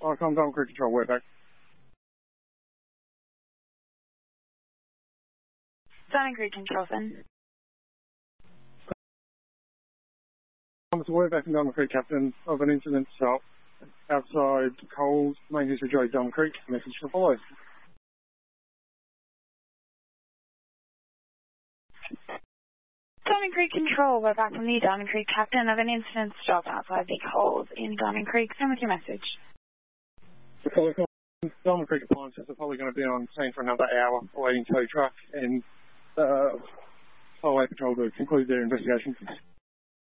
I'm Diamond Creek Control, we're back. Diamond Creek Control, then. So we're back in Diamond Creek, Captain, of an incident outside Coles, main history Joey Diamond Creek, message to follow. Diamond Creek Control, we're back from the Diamond Creek, Captain of an incident stop outside the Coles in Diamond Creek. Send with your message. Diamond Creek appliances are probably going to be on scene for another hour awaiting tow truck and highway patrol to conclude their investigation.